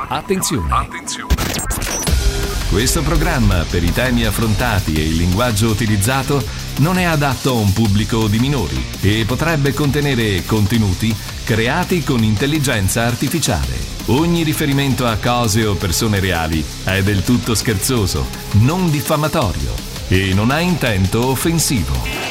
Attenzione! Questo programma, per i temi affrontati e il linguaggio utilizzato, non è adatto a un pubblico di minori e potrebbe contenere contenuti creati con intelligenza artificiale. Ogni riferimento a cose o persone reali è del tutto scherzoso, non diffamatorio e non ha intento offensivo.